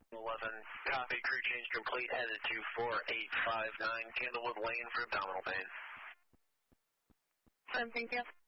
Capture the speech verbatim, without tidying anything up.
eleven, copy, crew change complete, headed to four eight five nine Candlewood Lane for abdominal pain. Um, thank you.